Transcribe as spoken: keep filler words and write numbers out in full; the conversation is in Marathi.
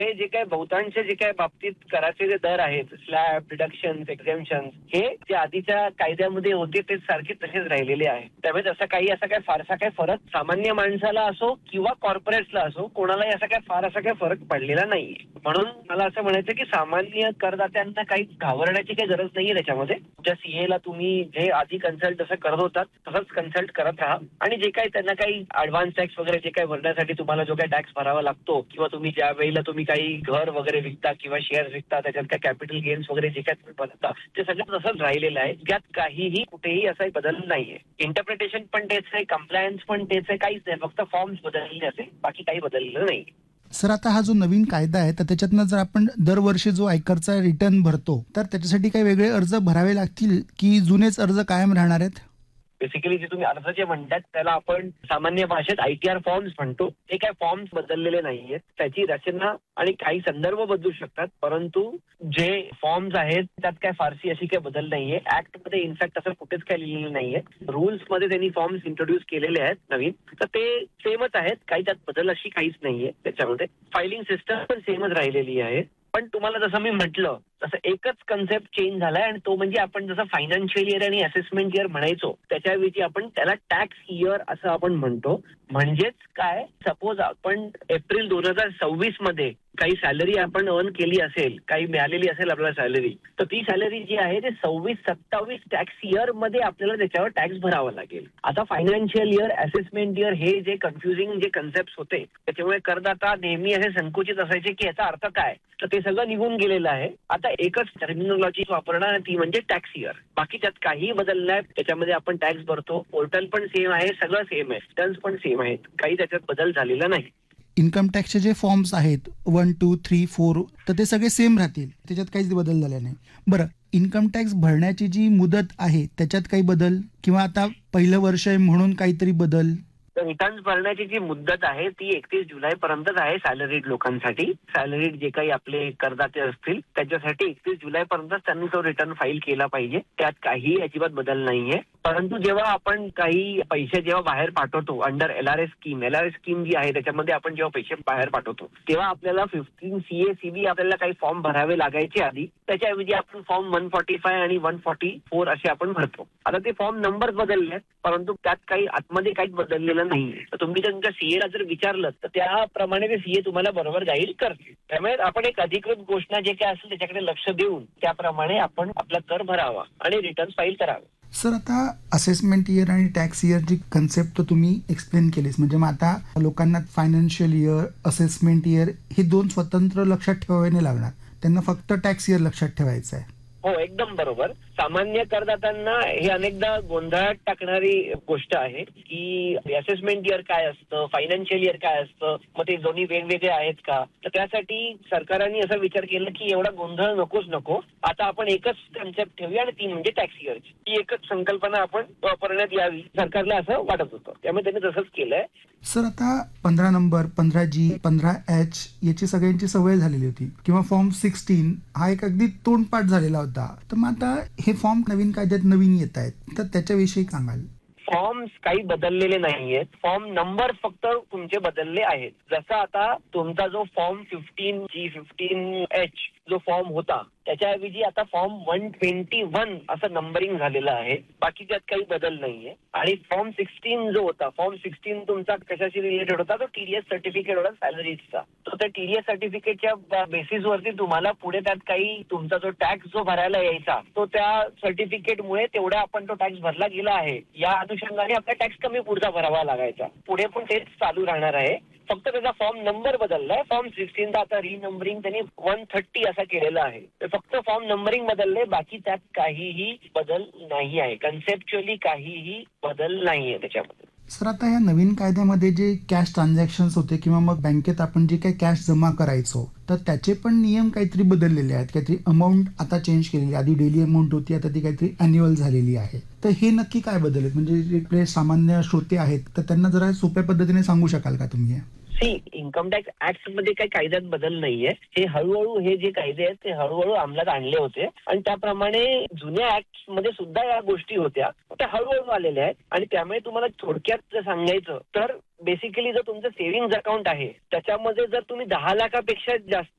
हे जे काही बहुतांश जे काही बाबतीत कराचे जे दर आहेत, स्लॅब, डिडक्शन, एक्झेम्पशन, हे जे आधीच्या कायद्यामध्ये होते ते सारखे तसेच राहिलेले आहे. त्यामुळे असं काही असा काही फारसा काही फरक सामान्य माणसाला असो किंवा कॉर्पोरेट्सला असो कोणालाही असा काही फार असा काही फरक पडलेला नाहीये. म्हणून मला असं म्हणायचं की सामान्य करदात्यांना काही घाबरण्याची काही गरज नाहीये त्याच्यामध्ये. ज्या सीएला तुम्ही जे आधी कन्सल्ट जसं करत होतात तसंच कन्सल्ट करत राहा आणि जे काही त्यांना काही ऍडव्हान्स टॅक्स वगैरे जे काही भरण्यासाठी तुम्हाला जो काही टॅक्स भरावा लागतो किंवा तुम्ही ज्या वेळेला तुम्ही काही घर वगैरे विकता किंवा शेअर विकता त्याच्यात काही कॅपिटल गेन्स वगैरे जे काही तुम्ही बनवता ते सगळं तसंच राहिलेलं आहे. त्यात काहीही कुठेही असा बदल नाहीये. इंटरप्रिटेशन पण तेच आहे, कम्प्लायन्स पण तेच आहे, काहीच नाही. फक्त फॉर्म्स बदलले असेल, बाकी काही बदललेलं नाही. सर, आता हा जो नवीन कायदा आहे तर त्याच्यातनं जर आपण दरवर्षी जो आयकरचा रिटर्न भरतो तर त्याच्यासाठी काही वेगळे अर्ज भरावे लागतील की जुनेच अर्ज कायम राहणार आहेत? बेसिकली जे तुम्ही अर्ज जे म्हणतात त्याला आपण सामान्य भाषेत आयटीआर फॉर्म्स म्हणतो. हे काय फॉर्म्स बदललेले नाहीयेत. त्याची रचना आणि काही संदर्भ बदलू शकतात, परंतु जे फॉर्म्स आहेत त्यात काय फारसी अशी काही बदल नाहीये. ऍक्ट मध्ये इनफॅक्ट असं कुठेच काही लिहिलेलं नाहीये. रूल्स मध्ये त्यांनी फॉर्म्स इंट्रोड्यूस केलेले आहेत नवीन, तर ते सेमच आहेत. काही त्यात बदल अशी काहीच नाहीये. त्याच्यामध्ये फायलिंग सिस्टम पण सेमच राहिलेली आहे. पण तुम्हाला जसं मी म्हटलं तसं एकच कन्सेप्ट चेंज झालाय आणि तो म्हणजे आपण जसं फायनान्शियल इयर आणि असेसमेंट इयर म्हणायचो त्याच्याऐवजी आपण त्याला टॅक्स इयर असं आपण म्हणतो. म्हणजेच काय, सपोज आपण एप्रिल दोन हजार सव्वीस मध्ये काही सॅलरी आपण अर्न केली असेल, काही मिळालेली असेल आपल्याला सॅलरी, तर ती सॅलरी जी आहे ते सव्वीस सत्तावीस टॅक्स इयर मध्ये आपल्याला त्याच्यावर टॅक्स भरावा लागेल. आता फायनान्शियल इयर, असेसमेंट इयर हे जे कन्फ्युजिंग जे कन्सेप्ट होते त्याच्यामुळे करदाता नेहमी असे संकुचित असायचे की याचा अर्थ काय, तर ते सगळं निघून गेलेलं आहे. आता एकच टर्मिनॉलॉजी वापरणार ती म्हणजे टॅक्स इयर. बाकी त्यात काही बदल नाही. त्याच्यामध्ये आपण टॅक्स भरतो, पोर्टल पण सेम आहे, सगळं सेम आहे, टर्म्स पण सेम आहेत, काही त्याच्यात बदल झालेला नाही. इन्कम टॅक्सचे जे फॉर्म्स आहेत वन टू थ्री फोर तर ते सगळे सेम राहतील, त्याच्यात काहीच बदल झाला नाही. बरं, इन्कम टॅक्स भरण्याची जी मुदत आहे त्याच्यात काही बदल किंवा आता पहिलं वर्ष आहे म्हणून काहीतरी बदल? रिटर्न भरण्याची जी मुदत आहे ती एकतीस जुलै पर्यंतच आहे सॅलरीड लोकांसाठी. सॅलरीड जे काही आपले करदाते असतील त्याच्यासाठी एकतीस जुलै पर्यंतच त्यांनी तो रिटर्न फाईल केला पाहिजे. त्यात काही अजिबात बदल नाहीये. परंतु जेव्हा आपण काही पैसे जेव्हा बाहेर पाठवतो under LRS scheme, LRS scheme जी आहे त्याच्यामध्ये आपण जेव्हा पैसे बाहेर पाठवतो तेव्हा आपल्याला फिफ्टीन सीए सीबी आपल्याला काही फॉर्म भरावे लागायचे आधी. त्याच्याऐवजी आपण फॉर्म वन फॉर्टी फाय आणि वन फॉर्टी फोर असे आपण भरतो. आता ते फॉर्म नंबर बदलले परंतु त्यात काही आतमध्ये काहीच बदललेलं नाही. तर तुम्ही जर तुमच्या सीएला जर विचारलं तर त्याप्रमाणे ते सीए तुम्हाला बरोबर गाईड करतील. त्यामुळे आपण एक अधिकृत घोषणा जे काय असेल त्याच्याकडे लक्ष देऊन त्याप्रमाणे आपण आपला कर भरावा आणि रिटर्न फाईल करावे. सर, आता असेसमेंट इयर आणि टॅक्स इयर जी कन्सेप्ट तो तुम्ही एक्सप्लेन केलीस, म्हणजे मग आता लोकांना फायनान्शियल इयर, असेसमेंट इयर हे दोन स्वतंत्र लक्षात ठेवावे नाही लागणार, त्यांना फक्त टॅक्स इयर लक्षात ठेवायचं आहे. हो, एकदम बरोबर. सामान्य करदात्यांना हे अनेकदा गोंधळात टाकणारी गोष्ट आहे की असेसमेंट इयर काय असतं, फायनान्शियल इयर काय असतं, मग ते दोन्ही वेगवेगळे आहेत का. तर त्यासाठी सरकारने असा विचार केला की एवढा गोंधळ नकोच नको, आता आपण एकच कन्सेप्ट ठेवूया आणि ती म्हणजे टॅक्स इयरची. ती एकच संकल्पना आपण वापरण्यात यावी, सरकारला असं वाटत होतं. त्यामुळे त्यांनी तसंच केलंय. सर, आता पंधरा नंबर, पंधरा जी, पंधरा एच याची सगळ्यांची सवय झालेली होती किंवा फॉर्म सिक्स्टीन हा एक अगदी तोंडपाठ झालेला होता. तर मग आता हे फॉर्म नवीन कायद्यात नवीन येत आहेत तर त्याच्याविषयी सांगाल? फॉर्म्स काही बदललेले नाहीयेत. फॉर्म नंबर फक्त तुमचे बदलले आहेत. जसा आता तुमचा जो form fifteen G fifteen H जो फॉर्म होता त्याच्याऐवजी आता फॉर्म वन ट्वेंटी वन असं नंबरिंग झालेलं आहे. बाकी त्यात काही बदल नाहीये. आणि फॉर्म सिक्स्टीन जो होता, फॉर्म सिक्स्टीन तुमचा कशाशी रिलेटेड होता, तो टीडीएस सर्टिफिकेट होता सॅलरीजचा. तर त्या टीडीएस सर्टिफिकेटच्या बेसिसवरती तुम्हाला पुढे त्यात काही तुमचा जो टॅक्स जो भरायला यायचा तो त्या सर्टिफिकेटमुळे तेवढा आपण तो टॅक्स भरला गेला आहे. या अनुषंगाने आपला टॅक्स कमी पुढचा भरावा लागायचा. पुढे पण तेच चालू राहणार आहे. फक्त त्याचा फॉर्म नंबर बदललाय. फॉर्म सिक्स्टीनचा आता रिनंबरिंग त्यांनी वन थर्टी असा केलेला आहे. फक्त फॉर्म नंबरिंग बदलले, बाकी त्यात काहीही बदल नाही आहे. कन्सेप्च्युअली काहीही बदल नाहीये त्याच्यामध्ये. सर, आता या नवीन कायद्यामध्ये जे कॅश ट्रान्झॅक्शन्स होते किंवा मग बँकेत आपण जे काही कॅश जमा करायचो तर त्याचे पण नियम काहीतरी बदललेले आहेत. काहीतरी अमाऊंट आता चेंज केलेली, आधी डेली अमाऊंट होती आता ती काहीतरी अॅन्युअल झालेली आहे. तर हे नक्की काय बदल आहेत, म्हणजे जे आपले सामान्य श्रोते आहेत तर त्यांना जरा सोप्या पद्धतीने सांगू शकाल का तुम्ही? सी इन्कम टॅक्स ऍक्ट मध्ये काही कायद्यात बदल नाहीये. हे हळूहळू हे जे कायदे आहेत ते हळूहळू अंमलात आणले होते आणि त्याप्रमाणे जुन्या ऍक्ट मध्ये सुद्धा या गोष्टी होत्या, त्या हळूहळू आलेल्या आहेत. आणि त्यामुळे तुम्हाला थोडक्यात जर सांगायचं तर बेसिकली जर तुमचं सेव्हिंग्ज अकाउंट आहे त्याच्यामध्ये जर तुम्ही दहा लाखापेक्षा जास्त